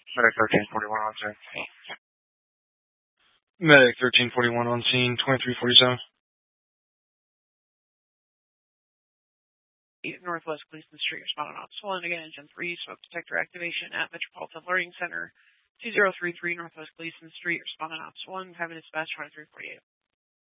Medic 1341 on scene. Medic 1341 on scene, 2347. Northwest Gleason Street, responding Ops 1. Again, Engine 3, smoke detector activation at Metropolitan Learning Center, 2033 Northwest Gleason Street, responding Ops 1. Having dispatch 2348.